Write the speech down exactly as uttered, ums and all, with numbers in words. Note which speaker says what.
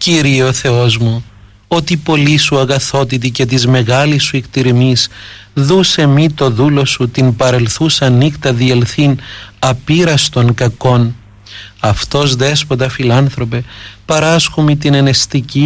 Speaker 1: Κύριε ο Θεός μου, ότι πολύ σου αγαθότητη και της μεγάλης σου εκτιρμής, δούσε μη το δούλο σου την παρελθούσα νύχτα διελθήν απείραστον κακών. Αυτός δέσποτα φιλάνθρωπε, παράσχου μη την ενεστική